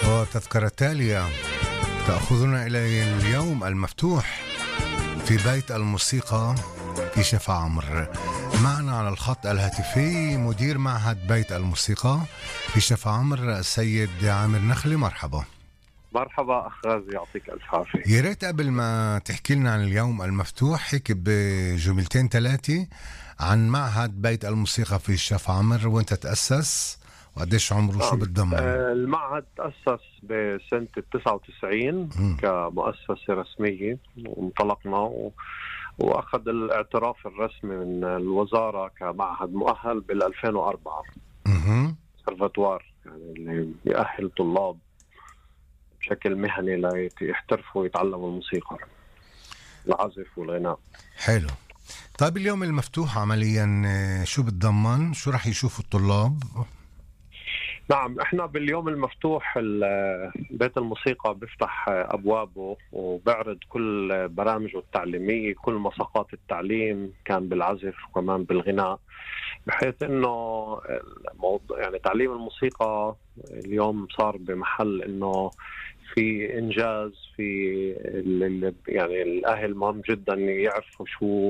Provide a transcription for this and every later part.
وتذكرة تالية تأخذنا إلى اليوم المفتوح في بيت الموسيقى في شفا عمر. معنا على الخط الهاتفي مدير معهد بيت الموسيقى في شفا عمر السيد عامر نخلي. مرحبا. مرحبا أخ غازي، يعطيك ألف عافية. يا ريت قبل ما تحكي لنا عن اليوم المفتوح هيك بجملتين ثلاثة عن معهد بيت الموسيقى في شفا عمر، وانت تأسس وقديش عمره وشو بتضمن؟ المعهد تأسس بسنة 99 كمؤسسة رسمية، وانطلقنا وأخذ الاعتراف الرسمي من الوزارة كمعهد مؤهل بال 2004. كونسرفاتوار يعني اللي يأهل طلاب بشكل مهني ليحترفوا ويتعلموا الموسيقى، العزف والغناء. حلو. طيب اليوم المفتوح عمليا شو بتضمن؟ شو رح يشوفوا الطلاب؟ نعم، احنا باليوم المفتوح بيت الموسيقى بيفتح ابوابه وبعرض كل برامجه التعليميه، كل مساقات التعليم، كان بالعزف وكمان بالغناء، بحيث انه يعني تعليم الموسيقى اليوم صار بمحل انه في انجاز، في يعني الاهل مهم جدا يعرفوا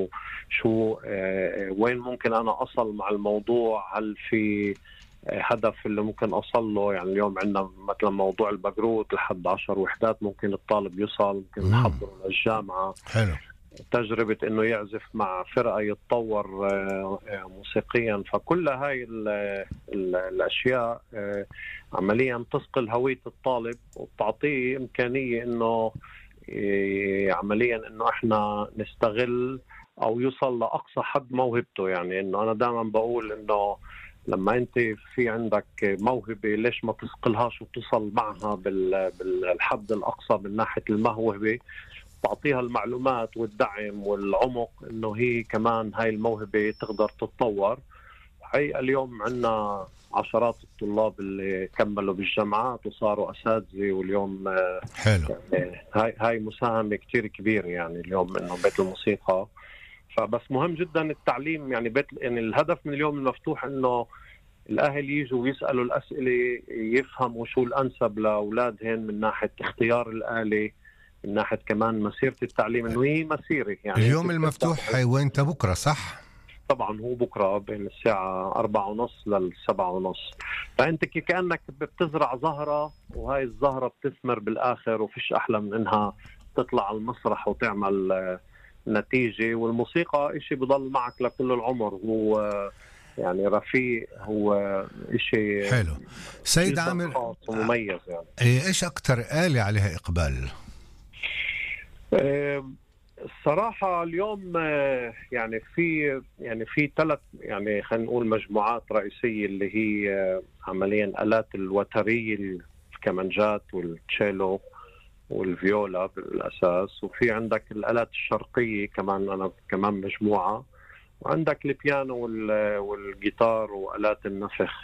شو وين ممكن انا اصل مع الموضوع، هل في هدف اللي ممكن أصل له. يعني اليوم عندنا مثلا موضوع البقروت لحد 10 وحدات ممكن الطالب يوصل، ممكن نحضره للجامعة. حلو. تجربة إنه يعزف مع فرقة يتطور موسيقيا، فكل هاي الأشياء عمليا تثقل هوية الطالب وبتعطيه إمكانية إنه عمليا إنه إحنا نستغل أو يوصل لأقصى حد موهبته. يعني إنه أنا دائما بقول إنه لما انت في عندك موهبة ليش ما تثقلهاش وتصل معها بالحد الأقصى من ناحية الموهبة، تعطيها المعلومات والدعم والعمق انه هي كمان هاي الموهبة تقدر تتطور. حقيقة اليوم عنا عشرات الطلاب اللي كملوا بالجامعات وصاروا أساتذة، واليوم حلو. هاي مساهمة كتير كبيرة يعني اليوم انه بيت الموسيقى. فبس مهم جدا التعليم، يعني يعني الهدف من اليوم المفتوح انه الاهل يجوا ويسالوا الاسئله، يفهموا شو الانسب لاولادهم من ناحيه اختيار الآلة، من ناحيه كمان مسيره التعليم، انه هي مسيره. يعني اليوم المفتوح وين بكره صح؟ طبعا هو بكره بين الساعه 4:30 ل7:30. فانت كانك بتزرع زهره، وهاي الزهره بتثمر بالاخر، وفيش احلى من انها تطلع على المسرح وتعمل نتيجة. والموسيقى إشي بضل معك لكل العمر، هو يعني رفيق، هو إشي حلو. سيد عامر، مميز. يعني إيش أكتر آلة عليها إقبال؟ الصراحة اليوم يعني في ثلاث، يعني خلينا نقول مجموعات رئيسية، اللي هي عمليا آلات الوترية، الكمانجات والتشيلو والفيولا بالأساس، وفي عندك الآلات الشرقية كمان، أنا كمان مجموعة، وعندك البيانو والجيتار وآلات النفخ.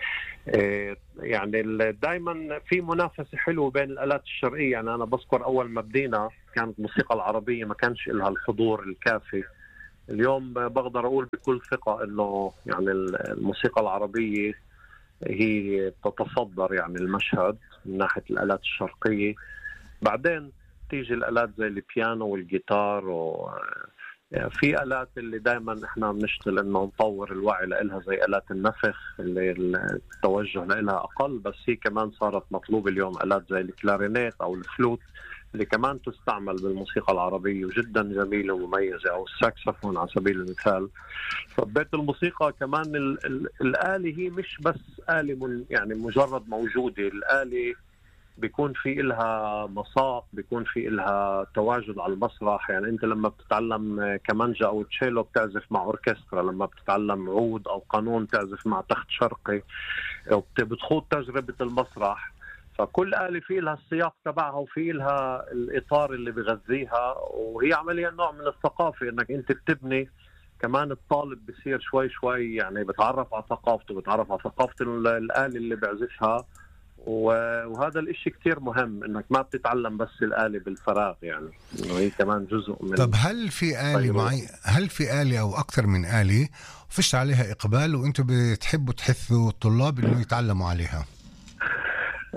يعني دائما في منافسة حلوة بين الآلات الشرقية. يعني أنا بذكر أول ما بدينا كانت الموسيقى العربية ما كانش لها الحضور الكافي. اليوم بقدر أقول بكل ثقة إنه يعني الموسيقى العربية هي تتصدر يعني المشهد من ناحية الآلات الشرقية. بعدين تيجي الآلات زي البيانو والجيتار، في آلات اللي دائما احنا بنشتغل انه نطور الوعي لها زي آلات النفخ اللي التوجه لها أقل، بس هي كمان صارت مطلوبة اليوم. آلات زي الكلارينيت أو الفلوت اللي كمان تستعمل بالموسيقى العربية وجدا جميلة ومميزة، أو الساكسفون على سبيل المثال. فبيت الموسيقى كمان الآلة هي مش بس آلة يعني مجرد موجودة، الآلة بيكون في إلها مساق، بيكون في إلها تواجد على المسرح. يعني أنت لما بتتعلم كمانجا أو تشيلو بتعزف مع أوركسترا، لما بتتعلم عود أو قانون تعزف مع تخت شرقي، بتخوض تجربة المسرح. فكل آلة في لها السياق تبعها وفي لها الإطار اللي بغذيها، وهي عمليا نوع من الثقافة، إنك أنت بتبني كمان الطالب بصير شوي شوي يعني بتعرف على ثقافته، بتعرف على ثقافة الآلة اللي بعزفها. وهذا الاشي كتير مهم، انك ما بتتعلم بس الآلة بالفراغ، يعني انه هي كمان جزء من. طب هل في آلة هل في آلة او اكثر من آلة فيش عليها اقبال وانتم بتحبوا تحثوا الطلاب انه يتعلموا عليها؟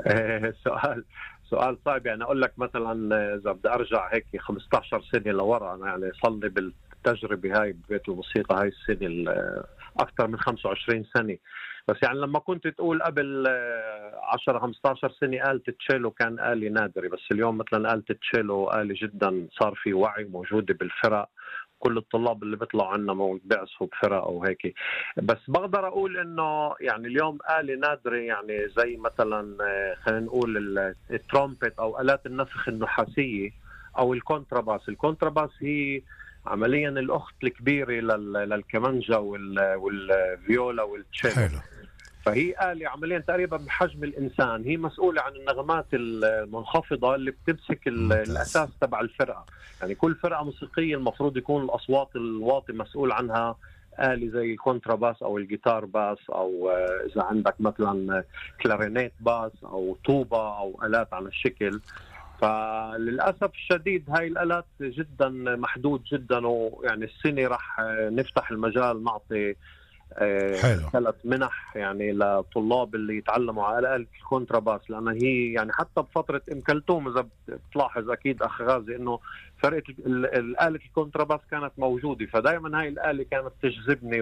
سؤال صعب. يعني اقول لك مثلا اذا بدي ارجع هيك 15 سنه لورا، انا يعني صار لي بالتجربه هاي ببيت الموسيقى هاي السنه اكثر من 25 سنه. بس يعني لما كنت تقول قبل 10 15 سنه آلة التشيلو كان آلة نادرة، بس اليوم مثلا آلة التشيلو آلة جدا صار في وعي موجودة بالفرق، كل الطلاب اللي بيطلعوا عنا بيعزفوا بفرق او هيك. بس بقدر اقول انه يعني اليوم آلة نادرة، يعني زي مثلا خلينا نقول الترومبت او آلات النفخ النحاسية او الكونتراباس. الكونتراباس هي عمليا الاخت الكبيرة للكمانجا والفيولا والتشيلو. حلو. فهي آلة عمليا تقريبا بحجم الإنسان، هي مسؤولة عن النغمات المنخفضة اللي بتمسك الأساس تبع الفرقة. يعني كل فرقة موسيقية المفروض يكون الأصوات الواطي مسؤول عنها آلة زي الكونتراباس أو الجيتار باس، أو إذا عندك مثلا كلارينيت باس أو طوبة أو آلات على الشكل. فللأسف الشديد هاي الآلات جدا محدود جدا، ويعني السنة راح نفتح المجال نعطي 3 منح يعني لطلاب اللي يتعلموا على آلة الكونتراباس، لأن هي يعني حتى بفترة أم كلثوم إذا بتلاحظ أكيد أخ غازي إنه فرقة الآلة الكونتراباس كانت موجودة، فدايما هاي الآلة كانت تجذبني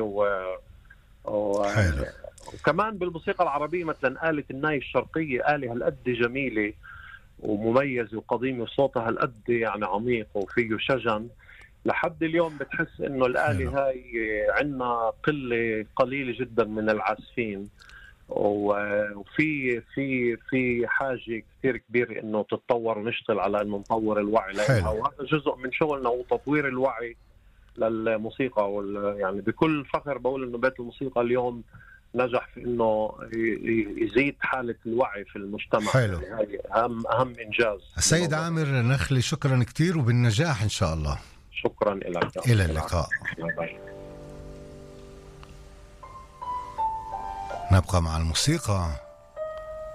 وكمان بالموسيقى العربية مثلا آلة الناي الشرقية آلة هالقد جميلة ومميزة وقديمة، وصوتها هالقد يعني عميق وفيه شجن. لحد اليوم بتحس انه الآلة هاي عندنا قليلة جدا من العازفين، وفي في حاجة كثير كبيرة انه تتطور ونشتغل على انه نطور الوعي لها، وهذا جزء من شغلنا وتطوير الوعي للموسيقى. يعني بكل فخر بقول انه بيت الموسيقى اليوم نجح في انه يزيد حالة الوعي في المجتمع. حلو. يعني اهم انجاز. السيد عامر نخلي، شكرا كتير وبالنجاح ان شاء الله. شكرا لك. إلى اللقاء. نبقى مع الموسيقى.